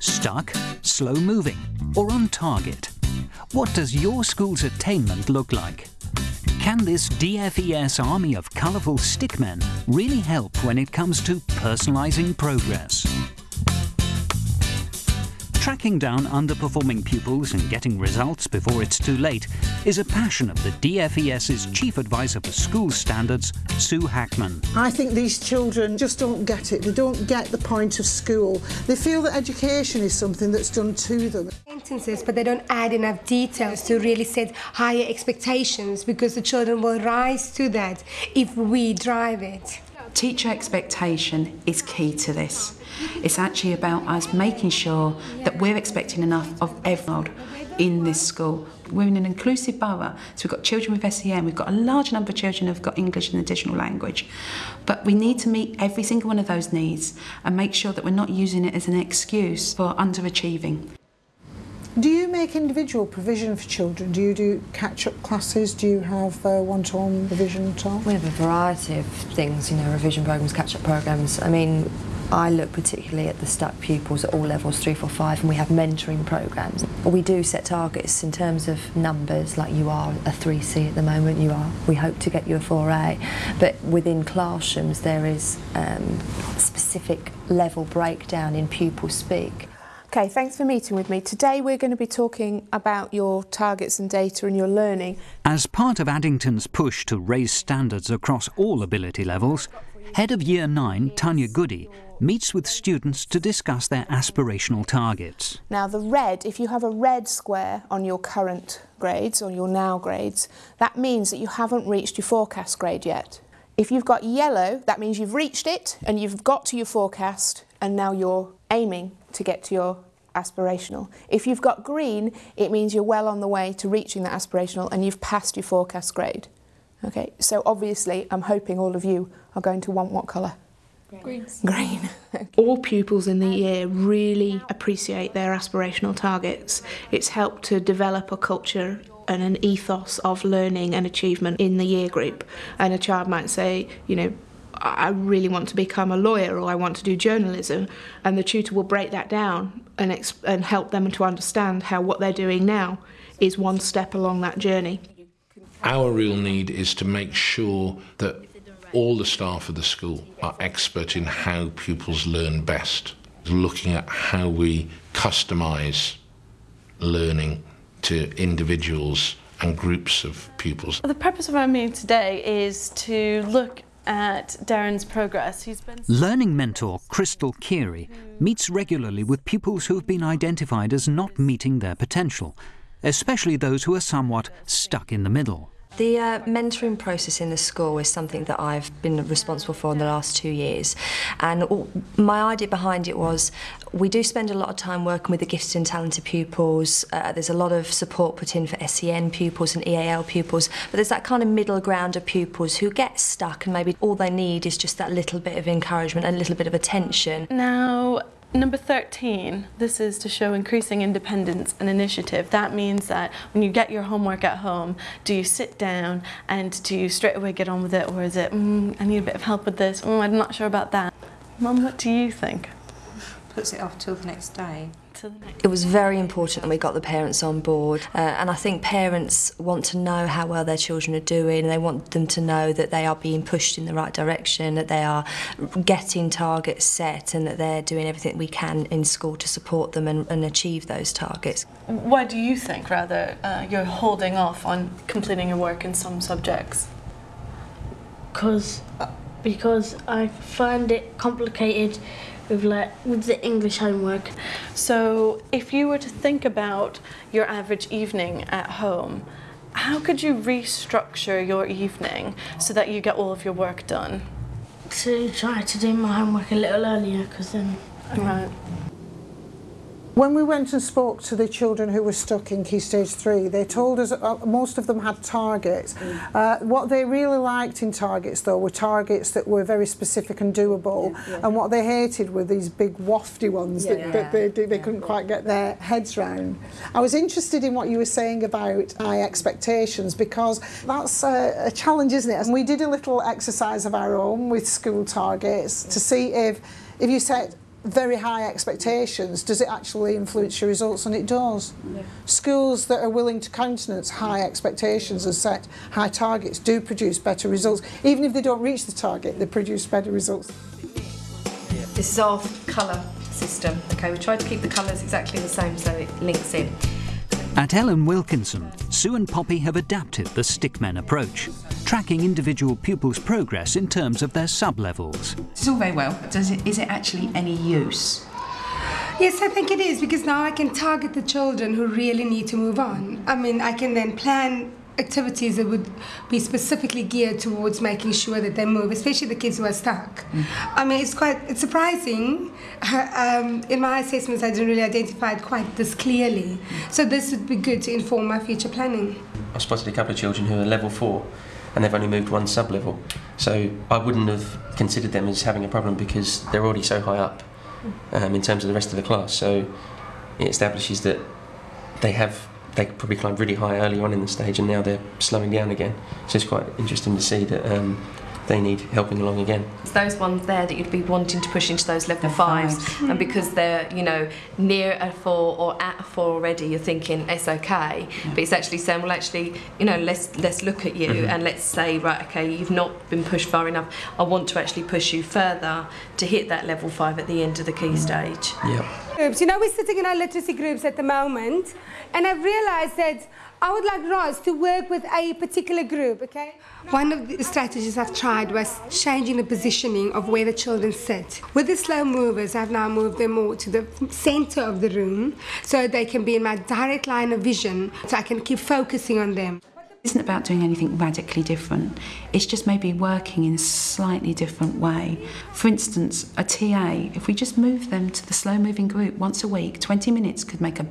stuck, slow moving, or on target? What does your school's attainment look like? Can this DFES army of colourful stickmen really help when it comes to personalising progress? Tracking down underperforming pupils and getting results before it's too late is a passion of the DFES's Chief Advisor for School Standards, Sue Hackman. I think these children just don't get it. They don't get the point of school. They feel that education is something that's done to them. Sentences, but they don't add enough details to really set higher expectations, because the children will rise to that if we drive it. Teacher expectation is key to this. It's actually about us making sure that we're expecting enough of everyone in this school. We're in an inclusive borough, so we've got children with SEN, we've got a large number of children who've got English as an additional language. But we need to meet every single one of those needs and make sure that we're not using it as an excuse for underachieving. Do you make individual provision for children? Do you do catch-up classes? Do you have one-to-one revision at all? We have a variety of things, you know, revision programmes, catch-up programmes. I mean, I look particularly at the stuck pupils at all levels, 3, 4, 5, and we have mentoring programmes. We do set targets in terms of numbers, like you are a 3C at the moment, we hope to get you a 4A, but within classrooms there is specific level breakdown in pupil speak. Okay, thanks for meeting with me. Today we're going to be talking about your targets and data and your learning. As part of Addington's push to raise standards across all ability levels, Head of Year 9, Tanya Goody, meets with students to discuss their aspirational targets. Now the red, if you have a red square on your current grades or your now grades, that means that you haven't reached your forecast grade yet. If you've got yellow, that means you've reached it and you've got to your forecast and now you're aiming to get to your aspirational. If you've got green, it means you're well on the way to reaching that aspirational and you've passed your forecast grade. Okay, so obviously I'm hoping all of you are going to want what colour? Green. Green. All pupils in the year really appreciate their aspirational targets. It's helped to develop a culture and an ethos of learning and achievement in the year group. And a child might say, you know, I really want to become a lawyer or I want to do journalism, and the tutor will break that down and help them to understand how what they're doing now is one step along that journey. Our real need is to make sure that all the staff of the school are expert in how pupils learn best, looking at how we customise learning to individuals and groups of pupils. The purpose of our meeting today is to look at Darren's progress. Learning mentor Crystal Keary meets regularly with pupils who have been identified as not meeting their potential, especially those who are somewhat stuck in the middle. The mentoring process in the school is something that I've been responsible for in the last 2 years, and my idea behind it was we do spend a lot of time working with the gifted and talented pupils. There's a lot of support put in for SEN pupils and EAL pupils, but there's that kind of middle ground of pupils who get stuck and maybe all they need is just that little bit of encouragement and a little bit of attention. Now, number 13, this is to show increasing independence and initiative. That means that when you get your homework at home, do you sit down and do you straight away get on with it, or is it, I need a bit of help with this, I'm not sure about that. Mum, what do you think? Puts it off till the next day. It was very important that we got the parents on board, and I think parents want to know how well their children are doing, and they want them to know that they are being pushed in the right direction, that they are getting targets set, and that they're doing everything we can in school to support them and achieve those targets. Why do you think, rather, you're holding off on completing your work in some subjects? Because I find it complicated with the English homework. So if you were to think about your average evening at home, how could you restructure your evening so that you get all of your work done? To try to do my homework a little earlier, because then... Right. When we went and spoke to the children who were stuck in Key Stage 3, they told us most of them had targets. What they really liked in targets, though, were targets that were very specific and doable, and what they hated were these big wafty ones that they couldn't quite get their heads round. I was interested in what you were saying about high expectations, because that's a challenge, isn't it? And we did a little exercise of our own with school targets to see if you set very high expectations, does it actually influence your results? And it does. Yeah. Schools that are willing to countenance high expectations and set high targets do produce better results. Even if they don't reach the target, they produce better results. This is our colour system. Okay, we tried to keep the colours exactly the same so it links in. At Ellen Wilkinson, Sue and Poppy have adapted the Stickmen approach, tracking individual pupils' progress in terms of their sub-levels. It's all very well. Is it actually any use? Yes, I think it is, because now I can target the children who really need to move on. I mean, I can then plan activities that would be specifically geared towards making sure that they move, especially the kids who are stuck. I mean, it's surprising. In my assessments, I didn't really identify it quite this clearly. So this would be good to inform my future planning. I've spotted a couple of children who are level 4 and they've only moved one sub-level. So I wouldn't have considered them as having a problem because they're already so high up in terms of the rest of the class. So it establishes that they probably climbed really high early on in the stage and now they're slowing down again. So it's quite interesting to see that they need helping along again. It's those ones there that you'd be wanting to push into those level 5s, and because they're, you know, near a 4 or at a 4 already, you're thinking it's okay, but it's actually saying, well, actually, you know, let's look at you and let's say, right, okay, you've not been pushed far enough. I want to actually push you further to hit that level 5 at the end of the key stage. Groups. You know, we're sitting in our literacy groups at the moment, and I've realised that I would like Roz to work with a particular group, okay? One of the strategies I've tried was changing the positioning of where the children sit. With the slow movers, I've now moved them more to the centre of the room so they can be in my direct line of vision, so I can keep focusing on them. It isn't about doing anything radically different. It's just maybe working in a slightly different way. For instance, a TA, if we just move them to the slow-moving group once a week, 20 minutes could make a